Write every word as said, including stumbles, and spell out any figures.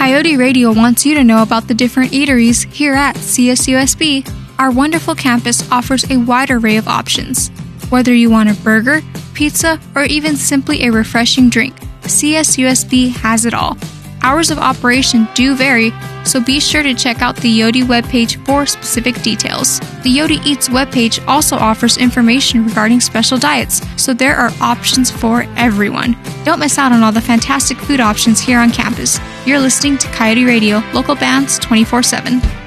Coyote Radio wants you to know about the different eateries here at C S U S B. Our wonderful campus offers a wide array of options. Whether you want a burger, pizza, or even simply a refreshing drink, C S U S B has it all. Hours of operation do vary, so be sure to check out the Yodi webpage for specific details. The Yodi Eats webpage also offers information regarding special diets, so there are options for everyone. Don't miss out on all the fantastic food options here on campus. You're listening to Coyote Radio, local bands twenty-four seven.